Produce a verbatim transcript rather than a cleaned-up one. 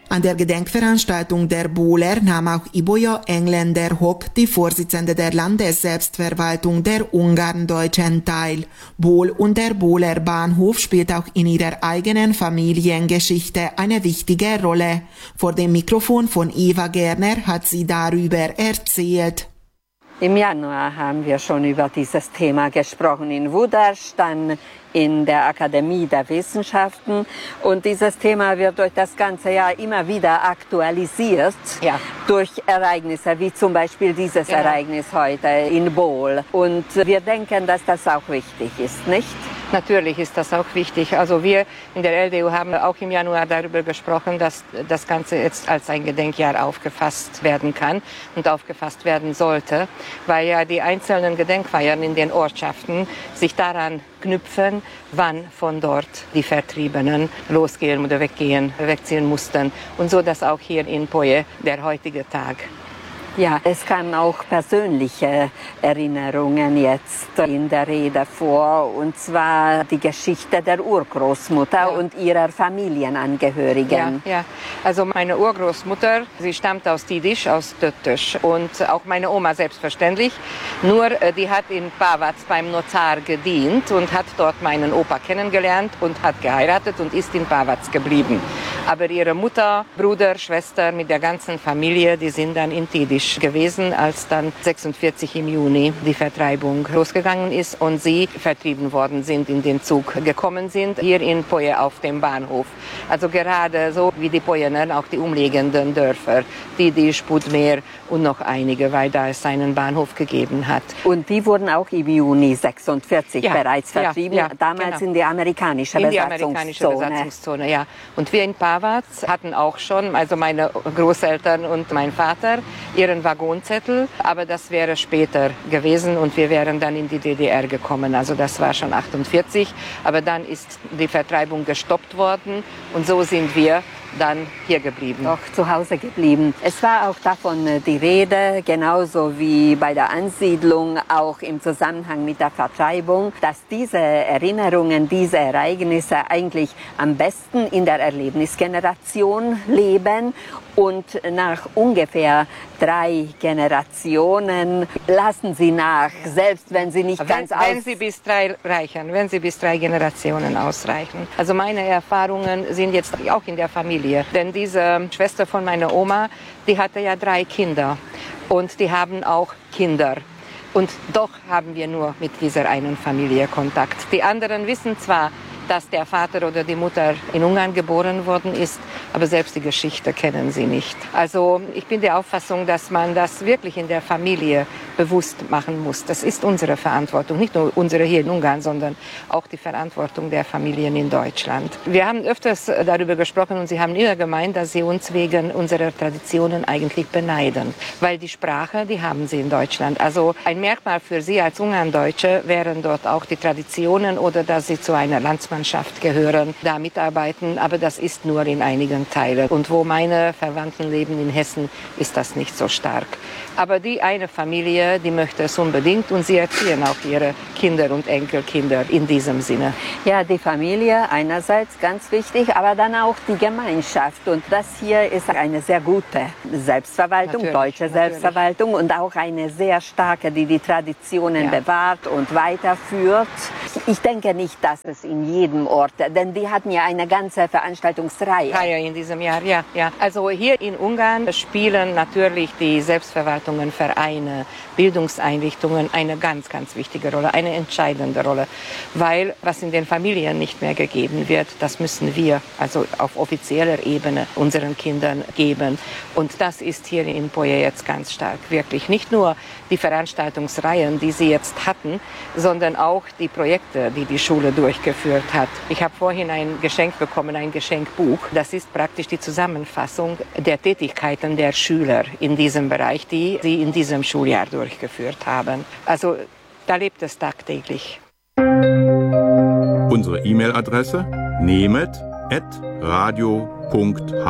An der Gedenkveranstaltung der Bohler nahm auch Iboja Engländer-Hock, die Vorsitzende der Landesselbstverwaltung der Ungarndeutschen, teil. Bohl und der Bohler Bahnhof spielt auch in ihrer eigenen Familiengeschichte eine wichtige Rolle. Vor dem Mikrofon von Eva Gerner hat sie darüber erzählt. Im Januar haben wir schon über dieses Thema gesprochen in Wudarsch, dann in der Akademie der Wissenschaften. Und dieses Thema wird durch das ganze Jahr immer wieder aktualisiert, ja, durch Ereignisse, wie zum Beispiel dieses genau. Ereignis heute in Bohl. Und wir denken, dass das auch wichtig ist, nicht? Natürlich ist das auch wichtig. Also wir in der L D U haben auch im Januar darüber gesprochen, dass das Ganze jetzt als ein Gedenkjahr aufgefasst werden kann und aufgefasst werden sollte, weil ja die einzelnen Gedenkfeiern in den Ortschaften sich daran knüpfen, wann von dort die Vertriebenen losgehen oder weggehen, wegziehen mussten. Und so, dass auch hier in Poje der heutige Tag. Ja, es kamen auch persönliche Erinnerungen jetzt in der Rede vor, und zwar die Geschichte der Urgroßmutter ja. und ihrer Familienangehörigen. Ja, ja, also meine Urgroßmutter, sie stammt aus Tidisch, aus Töttösch, und auch meine Oma selbstverständlich. Nur die hat in Pavac beim Notar gedient und hat dort meinen Opa kennengelernt und hat geheiratet und ist in Pavac geblieben. Aber ihre Mutter, Bruder, Schwester mit der ganzen Familie, die sind dann in Tidisch gewesen, als dann sechsundvierzig im Juni die Vertreibung losgegangen ist und sie vertrieben worden sind, in den Zug gekommen sind, hier in Poje auf dem Bahnhof. Also gerade so wie die Pojener, auch die umliegenden Dörfer, Tidisch, Budmer und noch einige, weil da es einen Bahnhof gegeben hat. Und die wurden auch im Juni sechsundvierzig ja, bereits vertrieben, ja, ja, damals in die amerikanische in Besatzungszone. Die amerikanische Besatzungszone, ja. Und wir in Pavac hatten auch schon, also meine Großeltern und mein Vater, ihren Waggonzettel, aber das wäre später gewesen und wir wären dann in die D D R gekommen. Also das war schon achtundvierzig, aber dann ist die Vertreibung gestoppt worden und so sind wir dann hier geblieben. Doch zu Hause geblieben. Es war auch davon die Rede, genauso wie bei der Ansiedlung, auch im Zusammenhang mit der Vertreibung, dass diese Erinnerungen, diese Ereignisse eigentlich am besten in der Erlebnisgeneration leben. Und nach ungefähr drei Generationen lassen sie nach, selbst wenn sie nicht wenn, ganz aus... Wenn sie bis drei reichen, wenn sie bis drei Generationen ausreichen. Also meine Erfahrungen sind jetzt auch in der Familie. Denn diese Schwester von meiner Oma, die hatte ja drei Kinder. Und die haben auch Kinder. Und doch haben wir nur mit dieser einen Familie Kontakt. Die anderen wissen zwar, dass der Vater oder die Mutter in Ungarn geboren worden ist, aber selbst die Geschichte kennen sie nicht. Also ich bin der Auffassung, dass man das wirklich in der Familie bewusst machen muss. Das ist unsere Verantwortung, nicht nur unsere hier in Ungarn, sondern auch die Verantwortung der Familien in Deutschland. Wir haben öfters darüber gesprochen und sie haben immer gemeint, dass sie uns wegen unserer Traditionen eigentlich beneiden, weil die Sprache, die haben sie in Deutschland. Also ein Merkmal für sie als Ungarndeutsche wären dort auch die Traditionen oder dass sie zu einer Landsmannschaft gehören, da mitarbeiten, aber das ist nur in einigen Teilen. Und wo meine Verwandten leben in Hessen, ist das nicht so stark. Aber die eine Familie, die möchte es unbedingt und sie erziehen auch ihre Kinder und Enkelkinder in diesem Sinne. Ja, die Familie einerseits ganz wichtig, aber dann auch die Gemeinschaft. Und das hier ist eine sehr gute Selbstverwaltung, natürlich, deutsche natürlich. Selbstverwaltung und auch eine sehr starke, die die Traditionen ja. bewahrt und weiterführt. Ich denke nicht, dass es in jedem Ort, denn die hatten ja eine ganze Veranstaltungsreihe. Reihe in diesem Jahr, ja, ja. Also hier in Ungarn spielen natürlich die Selbstverwaltungen, Vereine, Bildungseinrichtungen eine ganz, ganz wichtige Rolle, eine entscheidende Rolle. Weil was in den Familien nicht mehr gegeben wird, das müssen wir also auf offizieller Ebene unseren Kindern geben. Und das ist hier in Poje jetzt ganz stark. Wirklich nicht nur die Veranstaltungsreihen, die sie jetzt hatten, sondern auch die Projekte, die die Schule durchgeführt hat. Ich habe vorhin ein Geschenk bekommen, ein Geschenkbuch. Das ist praktisch die Zusammenfassung der Tätigkeiten der Schüler in diesem Bereich, die sie in diesem Schuljahr durchgeführt haben. Also da lebt es tagtäglich. Unsere E-Mail-Adresse nemet at radio punkt h